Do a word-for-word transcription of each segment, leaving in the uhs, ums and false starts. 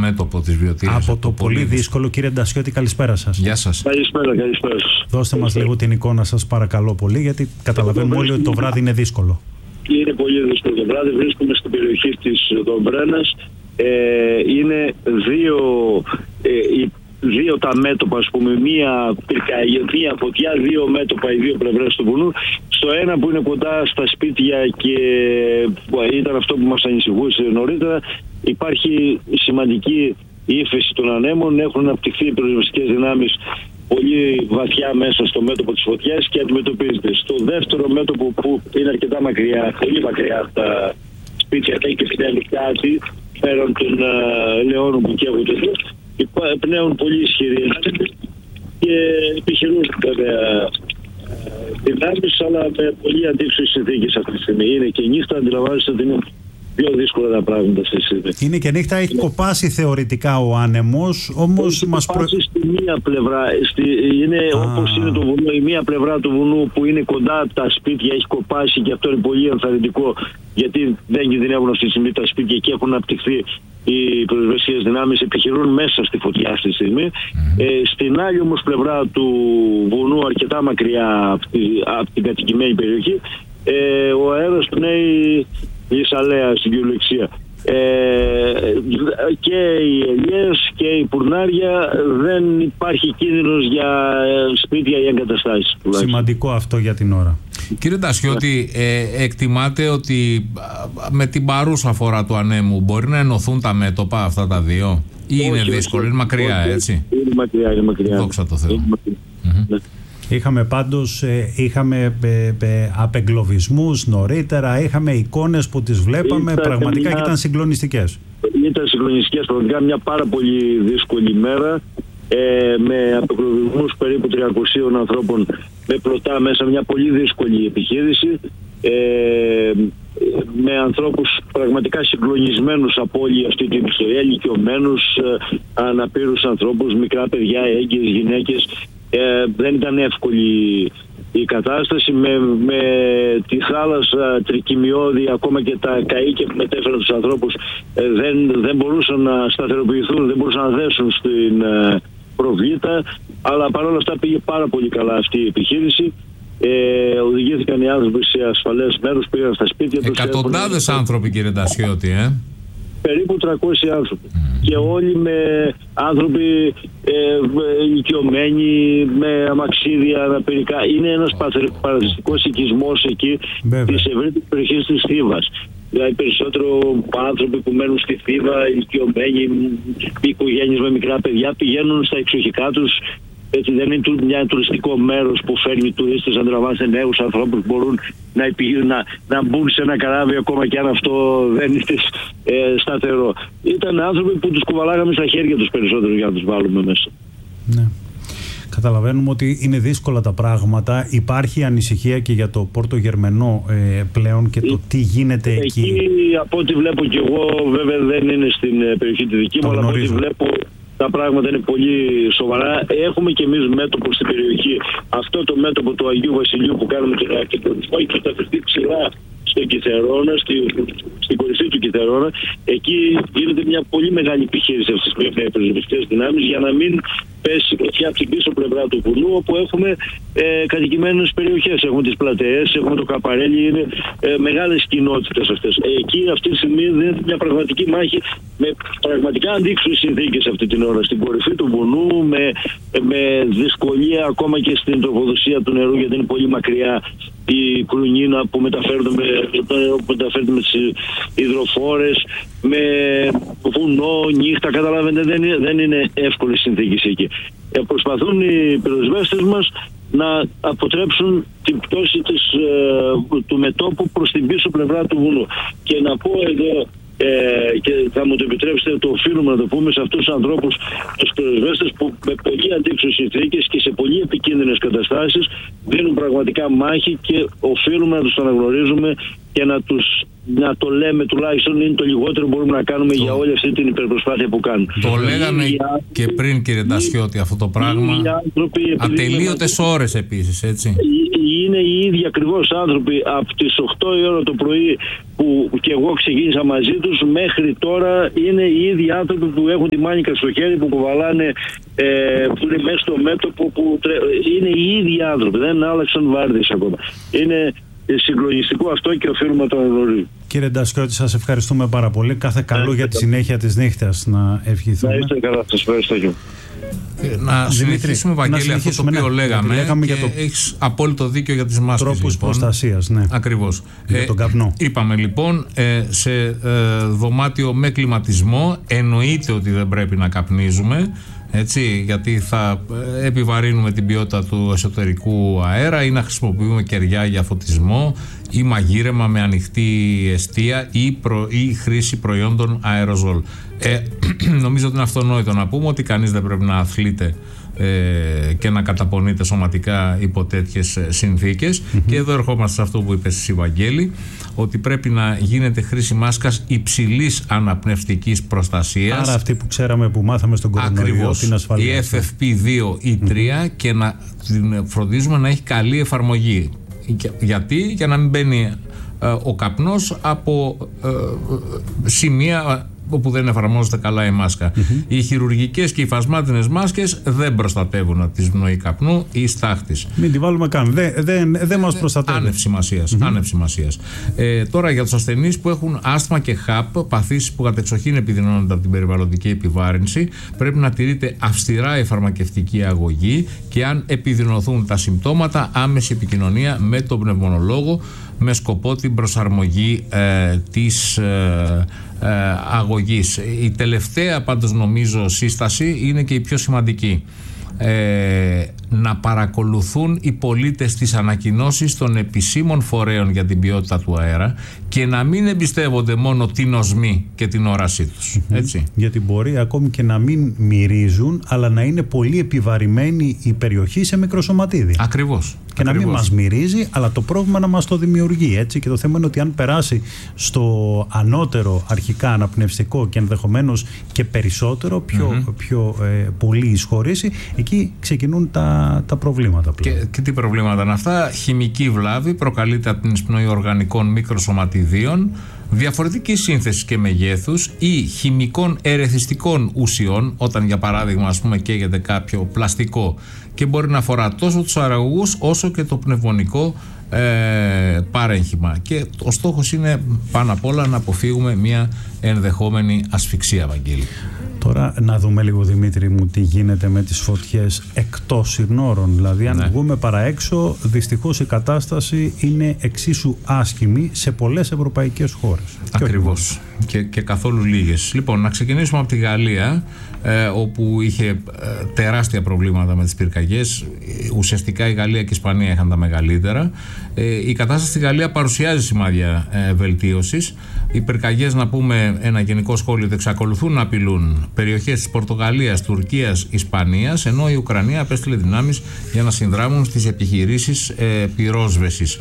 μέτωπο της βιωτήρας. Από το πολύ δύσκολο, δύσκολο. Κύριε Ντασιώτη, καλησπέρα σας. Γεια σας. Καλησπέρα, καλησπέρα σας. Δώστε μας λίγο την εικόνα σας, παρακαλώ πολύ, γιατί καταλαβαίνουμε όλοι ότι το βράδυ είναι δύσκολο. Είναι πολύ δύσκολο το βράδυ. Βρίσκομαι στην περιοχή της Δομβρένας. Ε, είναι δύο, ε, δύο τα μέτωπα, ας πούμε, μία πυρκαγιά, φωτιά, δύο μέτωπα, οι δύο πλευρές του βουνού. Στο ένα που είναι κοντά στα σπίτια και ήταν αυτό που μας ανησυχούσε νωρίτερα, υπάρχει σημαντική ύφεση των ανέμων, έχουν αναπτυχθεί οι πυροσβεστικές δυνάμεις πολύ βαθιά μέσα στο μέτωπο της φωτιάς και αντιμετωπίζεται. Στο δεύτερο μέτωπο που είναι αρκετά μακριά, πολύ μακριά από τα σπίτια και φτιάχνει κάτι πέραν των uh, ελαιώνων που καίγονται εδώ, πνέουν πολύ ισχυροί και επιχειρούν βέβαια δυνάμεις, αλλά με πολύ αντίξωες συνθήκες αυτή τη στιγμή. Είναι και νύχτα, αντιλαμβάνεστε ότι είναι πιο δύσκολα τα πράγματα στη στιγμή. Είναι και νύχτα, έχει κοπάσει θεωρητικά ο άνεμος, όμως έχει μας κοπάσει προ... στη μία πλευρά, στη... είναι όπως είναι το βουνό, η μία πλευρά του βουνού που είναι κοντά τα σπίτια έχει κοπάσει και αυτό είναι πολύ ενθαρρυντικό, γιατί δεν κινδυνεύουν αυτή τη στιγμή τα σπίτια και έχουν αναπτυχθεί οι πυροσβεστικές δυνάμεις, επιχειρούν μέσα στη φωτιά αυτή τη στιγμή. Mm. Ε, στην άλλη όμως πλευρά του βουνού, αρκετά μακριά από, τη... από την κατοικημένη περιοχή, ε, ο αέρας πνέει Ισαλέα στην κυριολεξία. Ε, και οι ελιές και οι πουρνάρια, δεν υπάρχει κίνδυνος για σπίτια ή εγκαταστάσεις. Σημαντικό αυτό για την ώρα. Κύριε Ντασιώτη, ε, εκτιμάτε ότι με την παρούσα φορά του ανέμου μπορεί να ενωθούν τα μέτωπα αυτά τα δύο, ή όχι, είναι δύσκολο, όχι, είναι μακριά, όχι, έτσι? Είναι μακριά, είναι μακριά. Δόξα τω Θεώ. Mm-hmm. Είχαμε πάντως είχαμε απεγκλωβισμούς νωρίτερα, είχαμε εικόνες που τις βλέπαμε, ήταν πραγματικά μια... και ήταν συγκλονιστικές. Ήταν συγκλονιστικές, πραγματικά μια πάρα πολύ δύσκολη μέρα, ε, με απεγκλωβισμούς περίπου τριακοσίων ανθρώπων με πλωτά μέσα, μια πολύ δύσκολη επιχείρηση, ε, με ανθρώπους πραγματικά συγκλονισμένους από όλη αυτή την ιστορία, ηλικιωμένους, ε, αναπήρους ανθρώπους, μικρά παιδιά, έγκυες γυναίκες. Ε, δεν ήταν εύκολη η κατάσταση, με, με τη θάλασσα τρικυμιώδη, ακόμα και τα καΐκια που μετέφεραν τους ανθρώπους ε, δεν, δεν μπορούσαν να σταθεροποιηθούν, δεν μπορούσαν να δέσουν στην ε, προβλήτα, αλλά παρόλα αυτά πήγε πάρα πολύ καλά αυτή η επιχείρηση. Ε, οδηγήθηκαν οι άνθρωποι σε ασφαλές μέρος, πήγαν στα σπίτια τους. Εκατοντάδες έχουν... άνθρωποι, κύριε Ντασιώτη, ε? Περίπου τριακόσιοι άνθρωποι. Mm. Και όλοι με άνθρωποι ε, ηλικιωμένοι, με αμαξίδια, αναπηρικά. Είναι ένας oh. παραδειστικός οικισμός εκεί της ευρύτερης περιοχής της Θήβας. Δηλαδή περισσότερο άνθρωποι που μένουν στη Θήβα, ηλικιωμένοι, οικογένειες με μικρά παιδιά, πηγαίνουν στα εξοχικά τους. Έτσι, δεν είναι μια τουριστικό μέρος που φέρνει τουρίστες, αντιλαμβάνεστε, νέους ανθρώπους που μπορούν να, να, να μπουν σε ένα καράβι, ακόμα και αν αυτό δεν είναι ε, σταθερό. Ήταν άνθρωποι που τους κουβαλάγαμε στα χέρια τους περισσότερο για να τους βάλουμε μέσα. Ναι. Καταλαβαίνουμε ότι είναι δύσκολα τα πράγματα. Υπάρχει ανησυχία και για το Πόρτο Γερμενό ε, πλέον και το τι γίνεται εκεί. Εκεί, από ό,τι βλέπω και εγώ, βέβαια δεν είναι στην περιοχή τη δική μου, αλλά από ό,τι βλέπω τα πράγματα είναι πολύ σοβαρά. Έχουμε και εμείς μέτωπο στην περιοχή. Αυτό το μέτωπο του Αγίου Βασιλείου που κάνουμε τον αρχιτεκτονισμό έχει καταφερθεί ψηλά στο Κιθερώνα, στη, στην κορυφή του Κιθερώνα. Εκεί γίνεται μια πολύ μεγάλη επιχείρηση αυτές τις πυροσβεστικές δυνάμεις για να μην πέσει φωτιά από την πίσω πλευρά του βουνού, όπου έχουμε ε, κατοικημένες περιοχές. Έχουμε τις πλατεές, έχουμε το Καπαρέλι, είναι ε, μεγάλες κοινότητες αυτές. Ε, εκεί αυτή τη στιγμή δίνεται μια πραγματική μάχη με πραγματικά αντίξωες συνθήκες αυτή την ώρα. Στην κορυφή του βουνού, με, με δυσκολία ακόμα και στην τροφοδοσία του νερού, γιατί είναι πολύ μακριά η κρουνίνα που μεταφέρονται με, που μεταφέρονται με τις υδροφόρες, με βουνό, νύχτα, καταλαβαίνετε, δεν είναι, δεν είναι εύκολες συνθήκες εκεί. Ε, προσπαθούν οι πυροσβέστες μας να αποτρέψουν την πτώση της, ε, του μετώπου προς την πίσω πλευρά του βουνού. Και να πω εδώ, ε, και θα μου το επιτρέψετε, το οφείλουμε να το πούμε σε αυτούς τους ανθρώπους, τους πυροσβέστες που με πολύ αντίξωες συνθήκες και σε πολύ επικίνδυνες καταστάσεις δίνουν πραγματικά μάχη, και οφείλουμε να τους αναγνωρίζουμε και να τους να το λέμε τουλάχιστον, είναι το λιγότερο που μπορούμε να κάνουμε το... για όλη αυτή την υπερπροσπάθεια που κάνουν. Το λέγαμε και πριν, κύριε Ντασιώτη, αυτό το πράγμα. Ατελείωτες ώρες επίσης, έτσι. Είναι οι ίδιοι ακριβώς άνθρωποι από τις οκτώ η ώρα το πρωί που και εγώ ξεκίνησα μαζί τους μέχρι τώρα, είναι οι ίδιοι άνθρωποι που έχουν τη μάνικα στο χέρι, που κουβαλάνε, ε, που είναι μέσα στο μέτωπο, που τρε... είναι οι ίδιοι άνθρωποι, δεν άλλαξαν βάρδιες ακόμα. Είναι συγκλονιστικό αυτό και οφείλουμε να το αναγνωρίζουμε. Κύριε Ντασιώτη, σας ευχαριστούμε πάρα πολύ. Κάθε καλό για τη συνέχεια της νύχτας να ευχηθούμε. Να είστε καλά, σας ευχαριστώ. Να συνεχίσουμε, Βαγγέλη, αυτό το οποίο ναι, λέγαμε, λέγαμε και το... έχεις απόλυτο δίκιο για τις μάσκες. Τρόπους λοιπόν. προστασίας, ναι. Ακριβώς. Για ε, τον καπνό. Είπαμε λοιπόν, ε, σε ε, δωμάτιο με κλιματισμό εννοείται ότι δεν πρέπει να καπνίζουμε, έτσι, γιατί θα επιβαρύνουμε την ποιότητα του εσωτερικού αέρα, ή να χρησιμοποιούμε κεριά για φωτισμό ή μαγείρεμα με ανοιχτή εστία ή, προ, ή χρήση προϊόντων αεροζόλ. Ε, νομίζω ότι είναι αυτονόητο να πούμε ότι κανείς δεν πρέπει να αθλείται ε, και να καταπονείται σωματικά υπό τέτοιες συνθήκες. Mm-hmm. Και εδώ ερχόμαστε σε αυτό που είπες εσύ, Βαγγέλη, ότι πρέπει να γίνεται χρήση μάσκας υψηλής αναπνευστικής προστασίας. Άρα αυτή που ξέραμε, που μάθαμε στον κορονοϊό, την ασφαλεία. Η εφ εφ πι δύο ή τρία, mm-hmm. και να την φροντίζουμε να έχει καλή εφαρμογή. Γιατί? Για να μην μπαίνει ε, ο καπνός από ε, σημεία όπου δεν εφαρμόζεται καλά η μάσκα. Mm-hmm. Οι χειρουργικές και οι φασμάτινες μάσκες δεν προστατεύουν από τη πνοή καπνού ή στάχτης. Μην τη βάλουμε καν. Δεν δε, δε μας προστατεύει. Άνευ σημασίας. Mm-hmm. Άνευ σημασίας. Ε, τώρα για τους ασθενείς που έχουν άσθμα και χαπ, παθήσεις που κατεξοχήν επιδεινώνονται από την περιβαλλοντική επιβάρυνση, πρέπει να τηρείται αυστηρά η φαρμακευτική αγωγή και αν επιδεινωθούν τα συμπτώματα, άμεση επικοινωνία με τον πνευμονολόγο με σκοπό την προσαρμογή ε, της ε, ε, αγωγής. Η τελευταία πάντως νομίζω σύσταση είναι και η πιο σημαντική. Ε, να παρακολουθούν οι πολίτες τις ανακοινώσεις των επισήμων φορέων για την ποιότητα του αέρα και να μην εμπιστεύονται μόνο την οσμή και την όρασή τους. Mm-hmm. Έτσι. Γιατί μπορεί ακόμη και να μην μυρίζουν, αλλά να είναι πολύ επιβαρημένη η περιοχή σε μικροσωματίδια. Ακριβώς. Και Ακριβώς. να μην μας μυρίζει, αλλά το πρόβλημα να μας το δημιουργεί. Έτσι. Και το θέμα είναι ότι αν περάσει στο ανώτερο αρχικά αναπνευστικό και ενδεχομένως και περισσότερο, πιο, mm-hmm. πιο ε, πολύ εισχωρήσει, εκεί ξεκινούν τα, τα προβλήματα πλέον. Και, και τι προβλήματα είναι αυτά? Χημική βλάβη προκαλείται από την εισπνοή οργανικών μικροσωματιδίων διαφορετικής σύνθεσης και μεγέθους ή χημικών ερεθιστικών ουσιών, όταν για παράδειγμα ας πούμε καίγεται κάποιο πλαστικό, και μπορεί να αφορά τόσο τους αεραγωγούς όσο και το πνευμονικό ε, παρέγχημα. Και ο στόχος είναι πάνω απ' όλα να αποφύγουμε μια ενδεχόμενη ασφυξία, Βαγγέλη. Τώρα να δούμε λίγο, Δημήτρη μου, τι γίνεται με τις φωτιές εκτός συνόρων. Δηλαδή αν ναι. βγούμε παρά έξω, δυστυχώς η κατάσταση είναι εξίσου άσχημη σε πολλές ευρωπαϊκές χώρες. Ακριβώς. Και, και καθόλου λίγες. Λοιπόν, να ξεκινήσουμε από τη Γαλλία, ε, όπου είχε ε, τεράστια προβλήματα με τις πυρκαγιές. Ουσιαστικά η Γαλλία και η Ισπανία είχαν τα μεγαλύτερα. Ε, η κατάσταση στη Γαλλία παρουσιάζει σημάδια ε, βελτίωσης. Οι πυρκαγιές, να πούμε ένα γενικό σχόλιο, εξακολουθούν να απειλούν περιοχές της Πορτογαλίας, Τουρκίας, Ισπανίας, ενώ η Ουκρανία απέστειλε δυνάμεις για να συνδράμουν στις επιχειρήσεις ε, πυρόσβεσης.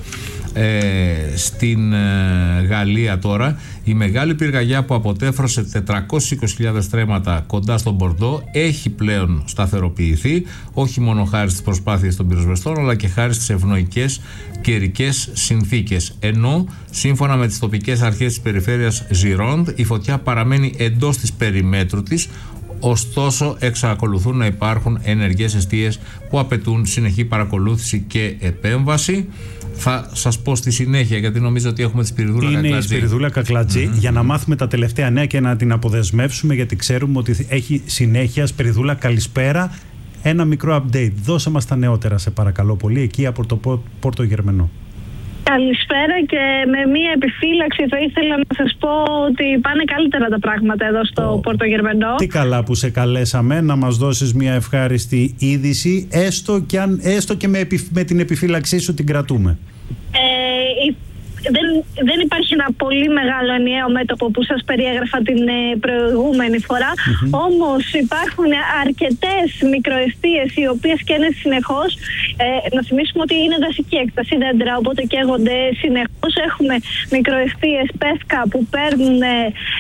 Ε, στην ε, Γαλλία τώρα η μεγάλη πυρκαγιά που αποτέφρωσε τετρακόσιες είκοσι χιλιάδες στρέμματα κοντά στον Μπορντό έχει πλέον σταθεροποιηθεί, όχι μόνο χάρη στις προσπάθειες των πυροσβεστών, αλλά και χάρη στις ευνοϊκές καιρικές συνθήκες, ενώ σύμφωνα με τις τοπικές αρχές της περιφέρειας Ζιρόντ η φωτιά παραμένει εντός της περιμέτρου της. Ωστόσο, εξακολουθούν να υπάρχουν ενεργές εστίες που απαιτούν συνεχή παρακολούθηση και επέμβαση. Θα σας πω στη συνέχεια, γιατί νομίζω ότι έχουμε τη Σπυριδούλα Κακλατζή. Είναι η Σπυριδούλα Κακλατζή, mm-hmm. για να μάθουμε τα τελευταία νέα και να την αποδεσμεύσουμε, γιατί ξέρουμε ότι έχει συνέχεια. Σπυριδούλα, καλησπέρα. Ένα μικρό update. Δώσε μας τα νεότερα, σε παρακαλώ πολύ, εκεί από το Πόρτο Γερμενό. Καλησπέρα, και με μία επιφύλαξη θα ήθελα να σας πω ότι πάνε καλύτερα τα πράγματα εδώ στο oh. Πόρτο Γερμενό. Τι καλά που σε καλέσαμε να μας δώσεις μία ευχάριστη είδηση, έστω και, αν, έστω και με, επι, με την επιφύλαξή σου την κρατούμε. Ε, δεν, δεν υπάρχει ένα πολύ μεγάλο ενιαίο μέτωπο που σας περιέγραφα την ε, προηγούμενη φορά. Mm-hmm. Όμως υπάρχουν αρκετές μικροεστίες οι οποίες καίνε συνεχώς. Ε, να θυμίσουμε ότι είναι δασική έκταση δέντρα, οπότε καίγονται συνεχώς. Έχουμε μικροεστίες πέσκα που παίρνουν ε,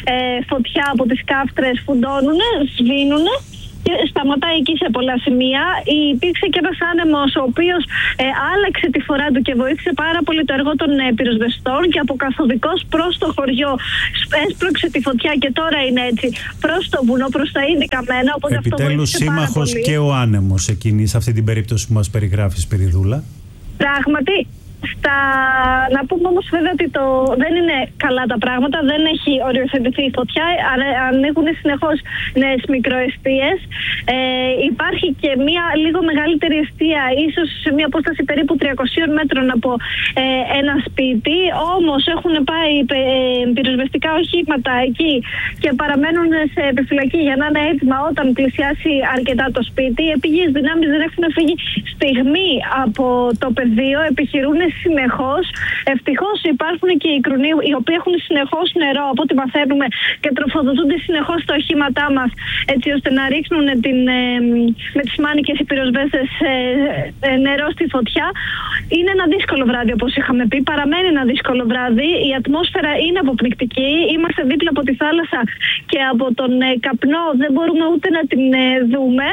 φωτιά από τις κάφτρες, φουντώνουν, σβήνουν και σταματάει εκεί σε πολλά σημεία. Υπήρξε και ένας άνεμος ο οποίος ε, άλλαξε τη φορά του και βοήθησε πάρα πολύ το έργο των ε, πυροσβεστών και από καθοδικός προς το χωριό έσπρωξε τη φωτιά και τώρα είναι έτσι προς το βουνό, προς τα ήδη καμένα. Οπότε επιτέλους σύμμαχος και ο άνεμος εκείνη σε αυτή την περίπτωση που μας περιγράφει, Σπυριδούλα. Πράγματι. Στα... Να πούμε όμως βέβαια ότι το... δεν είναι καλά τα πράγματα, δεν έχει οριοθετηθεί η φωτιά, ανοίγουν συνεχώς νέες μικροεστίες. Ε, υπάρχει και μία λίγο μεγαλύτερη εστία, ίσως σε μία απόσταση περίπου τριακοσίων μέτρων από ε, ένα σπίτι, όμως έχουν πάει ε, πυροσβεστικά οχήματα εκεί και παραμένουν σε επιφυλακή για να είναι έτοιμα όταν πλησιάσει αρκετά το σπίτι. Οι επίγειες δυνάμεις δεν έχουν φύγει στιγμή από το πεδίο, επιχειρούν συνεχώς. Ευτυχώς υπάρχουν και οι κρουνοί οι οποίοι έχουν συνεχώς νερό από ό,τι μαθαίνουμε και τροφοδοτούνται συνεχώς τα οχήματά μας έτσι ώστε να ρίχνουν την, ε, με τις μάνικες οι πυροσβέστες ε, ε, νερό στη φωτιά. Είναι ένα δύσκολο βράδυ όπως είχαμε πει, παραμένει ένα δύσκολο βράδυ, η ατμόσφαιρα είναι αποπνικτική, είμαστε δίπλα από τη θάλασσα και από τον ε, καπνό δεν μπορούμε ούτε να την ε, δούμε.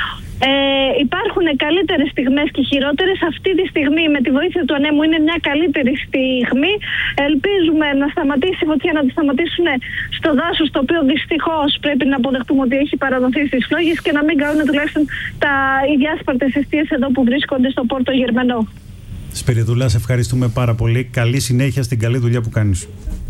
Ε, υπάρχουν καλύτερες στιγμές και χειρότερες. Αυτή τη στιγμή με τη βοήθεια του ανέμου είναι μια καλύτερη στιγμή. Ελπίζουμε να σταματήσει η φωτιά, να τη σταματήσουν στο δάσος, το οποίο δυστυχώς πρέπει να αποδεχτούμε ότι έχει παραδοθεί στις φλόγες και να μην κάνουν τουλάχιστον τα, οι διάσπαρτες εστίες εδώ που βρίσκονται στο Πόρτο Γερμανό. Σπυριδούλα, σε ευχαριστούμε πάρα πολύ. Καλή συνέχεια στην καλή δουλειά που κάνεις.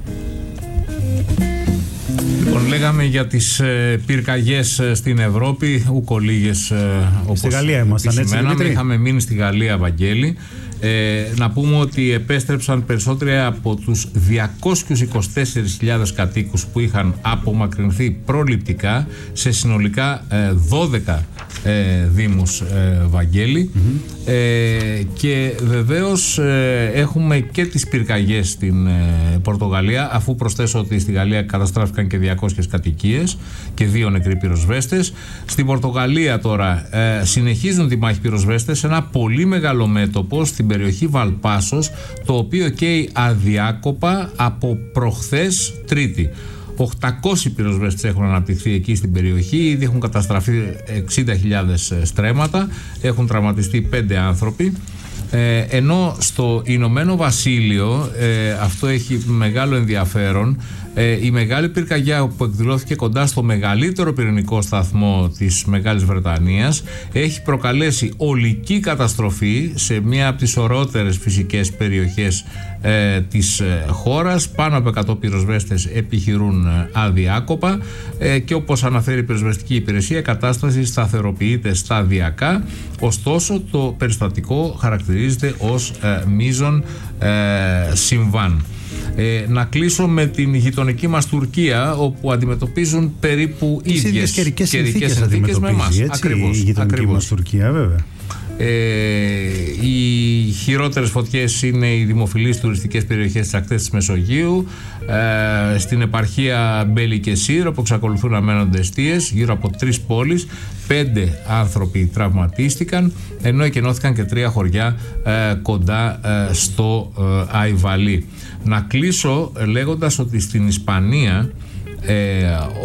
Λοιπόν, λέγαμε για τις ε, πυρκαγιές ε, στην Ευρώπη, ούκο λίγες ε, όπως στη Γαλλία ήμασταν, έτσι, Δημήτρη. Είχαμε μείνει στη Γαλλία, Βαγγέλη. Ε, να πούμε ότι επέστρεψαν περισσότεροι από τους διακόσιες είκοσι τέσσερις χιλιάδες κατοίκους που είχαν απομακρυνθεί προληπτικά σε συνολικά ε, δώδεκα ε, δήμους, ε, Βαγγέλη. Mm-hmm. ε, και βεβαίως ε, έχουμε και τις πυρκαγιές στην ε, Πορτογαλία, αφού προσθέσω ότι στη Γαλλία καταστράφηκαν και διακόσιες κατοικίες και δύο νεκροί πυροσβέστες. Στην Πορτογαλία τώρα ε, συνεχίζουν τη μάχη πυροσβέστες σε ένα πολύ μεγάλο μέτωπο στην περιοχή Βαλπάσος, το οποίο καίει αδιάκοπα από προχθές Τρίτη. οκτακόσιοι πυροσβέστες έχουν αναπτυχθεί εκεί στην περιοχή, ήδη έχουν καταστραφεί εξήντα χιλιάδες στρέμματα, έχουν τραυματιστεί πέντε άνθρωποι. Ε, ενώ στο Ηνωμένο Βασίλειο, ε, αυτό έχει μεγάλο ενδιαφέρον, ε, η μεγάλη πυρκαγιά που εκδηλώθηκε κοντά στο μεγαλύτερο πυρηνικό σταθμό της Μεγάλης Βρετανίας έχει προκαλέσει ολική καταστροφή σε μία από τις ωραιότερες φυσικές περιοχές ε, της ε, χώρας. Πάνω από εκατό πυροσβέστες επιχειρούν ε, αδιάκοπα ε, και όπως αναφέρει η πυροσβεστική υπηρεσία, η κατάσταση σταθεροποιείται σταδιακά, ωστόσο το περιστατικό χαρακτηρίζεται ως ε, μείζον ε, συμβάν. Ε, να κλείσω με την γειτονική μας Τουρκία, όπου αντιμετωπίζουν περίπου τις ίδιες καιρικές συνθήκες, συνθήκες με εμάς. Ακριβώς, η γειτονική ακριβώς. μας Τουρκία, βέβαια. Ε, οι χειρότερες φωτιές είναι οι δημοφιλείς τουριστικές περιοχές της ακτές της Μεσογείου, ε, στην επαρχία Μπέλη και Σύρο, που εξακολουθούν να μένονται εστίες γύρω από τρεις πόλεις. Πέντε άνθρωποι τραυματίστηκαν, ενώ εκενώθηκαν και τρία χωριά ε, κοντά ε, στο ε, Αϊβαλί. Να κλείσω ε, λέγοντας ότι στην Ισπανία Ε,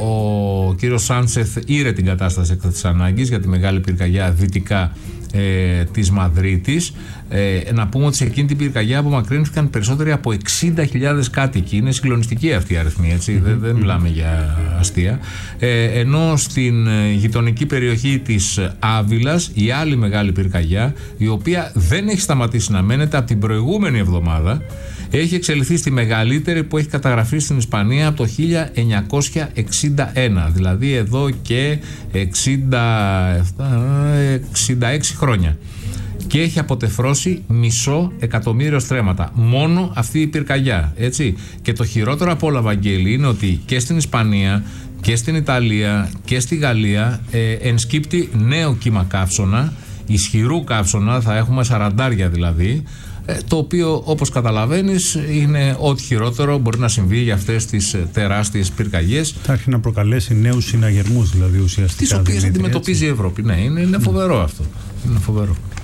ο κύριος Σάντσεθ ήρε την κατάσταση έκτακτης ανάγκης για τη μεγάλη πυρκαγιά δυτικά ε, της Μαδρίτης. Ε, να πούμε ότι σε εκείνη την πυρκαγιά απομακρύνθηκαν περισσότεροι από εξήντα χιλιάδες κάτοικοι. Είναι συγκλονιστική αυτή η αριθμή, έτσι, mm-hmm. δεν, δεν μιλάμε για αστεία. Ε, ενώ στην ε, γειτονική περιοχή της Άβυλας, η άλλη μεγάλη πυρκαγιά, η οποία δεν έχει σταματήσει να μένεται από την προηγούμενη εβδομάδα, έχει εξελιχθεί στη μεγαλύτερη που έχει καταγραφεί στην Ισπανία από το χίλια εννιακόσια εξήντα ένα, δηλαδή εδώ και εξήντα επτά, εξήντα έξι χρόνια, και έχει αποτεφρώσει μισό εκατομμύριο στρέμματα μόνο αυτή η πυρκαγιά, έτσι. Και το χειρότερο από όλα, Βαγγέλη, είναι ότι και στην Ισπανία και στην Ιταλία και στη Γαλλία ε, ενσκύπτει νέο κύμα καύσωνα, ισχυρού καύσωνα, θα έχουμε σαραντάρια δηλαδή, το οποίο, όπως καταλαβαίνεις, είναι ό,τι χειρότερο μπορεί να συμβεί για αυτές τις τεράστιες πυρκαγιές. Θα έρθει να προκαλέσει νέους συναγερμούς, δηλαδή ουσιαστικά. Τις οποίες αντιμετωπίζει η Ευρώπη. Ναι, είναι, είναι φοβερό αυτό. Είναι φοβερό.